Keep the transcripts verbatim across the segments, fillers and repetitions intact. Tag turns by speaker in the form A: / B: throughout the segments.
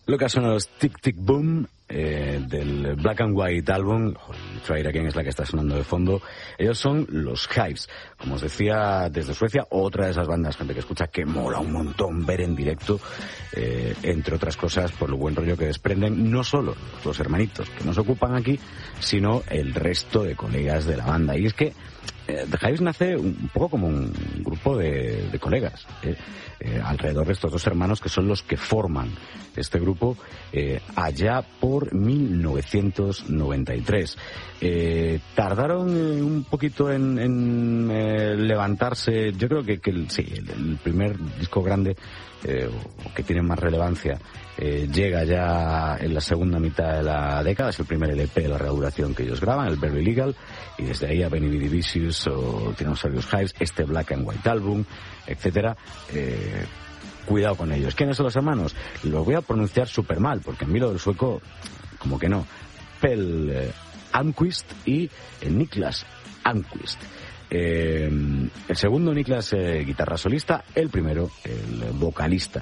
A: Lo que son los Tic Tic Boom eh, del Black and White Album. Try It Again es la que está sonando de fondo. Ellos son los Hives, como os decía, desde Suecia, otra de esas bandas, gente que escucha, que mola un montón ver en directo, eh, entre otras cosas por el buen rollo que desprenden no solo los hermanitos que nos ocupan aquí, sino el resto de colegas de la banda. Y es que eh, The Hives nace un poco como un grupo de, de colegas, eh, eh, alrededor de estos dos hermanos que son los que forman este grupo eh, allá por mil novecientos noventa y tres. Eh, tardaron eh, un poquito en, en eh, levantarse. Yo creo que, que el, sí, el, el primer disco grande eh, que tiene más relevancia eh, llega ya en la segunda mitad de la década. Es el primer L P de la reduración que ellos graban, el Very Legal, y desde ahí a Benny B. Vicious o Tyrannosaurus Hives, este Black and White Album, etcétera. Eh, cuidado con ellos. ¿Quiénes son los hermanos? Los voy a pronunciar súper mal, porque en mí lo del sueco, como que no. Pel eh, Almqvist y eh, Niklas Almqvist. Eh, el segundo, Niklas, eh, guitarra solista, el primero, el vocalista.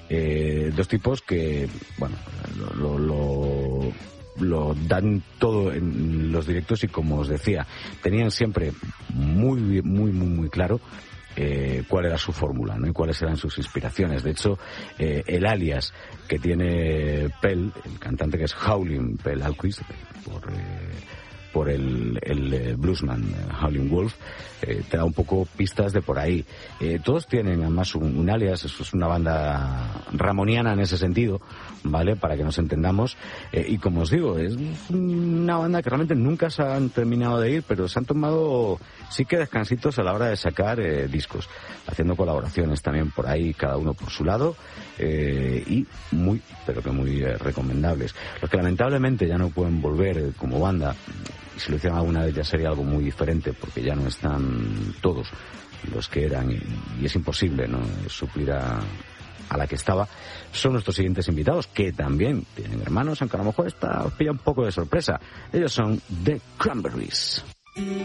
A: Eh, dos tipos que, bueno, lo, lo, lo dan todo en los directos y, como os decía, tenían siempre muy, muy, muy, muy claro Eh, cuál era su fórmula, ¿no? Y cuáles eran sus inspiraciones. De hecho, eh, el alias que tiene Pel, el cantante, que es Howlin' Pel Almqvist, por, eh, por el, el bluesman Howlin' Wolf, eh, te da un poco pistas de por ahí. Eh, todos tienen además un, un alias. Eso es una banda ramoniana en ese sentido, ¿vale? Para que nos entendamos. Eh, y como os digo, es una banda que realmente nunca se han terminado de ir, pero se han tomado sí que descansitos a la hora de sacar eh, discos, haciendo colaboraciones también por ahí, cada uno por su lado, eh, y muy, pero que muy eh, recomendables. Los que lamentablemente ya no pueden volver eh, como banda, y si lo hicieran alguna vez ya sería algo muy diferente, porque ya no están todos los que eran, y, y es imposible, ¿no?, suplir a, a la que estaba. Son nuestros siguientes invitados, que también tienen hermanos, aunque a lo mejor esta os pilla un poco de sorpresa. Ellos son The Cranberries.